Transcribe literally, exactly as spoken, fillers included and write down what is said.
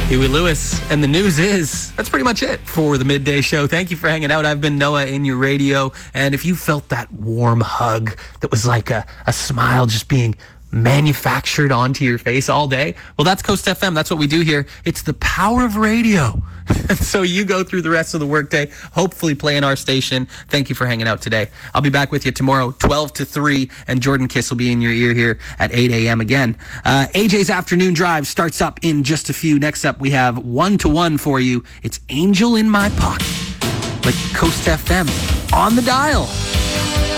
Huey Lewis, and the news is that's pretty much it for the Midday Show. Thank you for hanging out. I've been Noah in your radio, and if you felt that warm hug that was like a, a smile just being manufactured onto your face all day, well, that's Coast F M. That's what we do here. It's the power of radio. And so you go through the rest of the workday, hopefully playing our station. Thank you for hanging out today. I'll be back with you tomorrow, twelve to three, and Jordan Kiss will be in your ear here at eight a.m. again. Uh, A J's Afternoon Drive starts up in just a few. Next up, we have one to one for you. It's Angel in My Pocket, like Coast F M on the dial.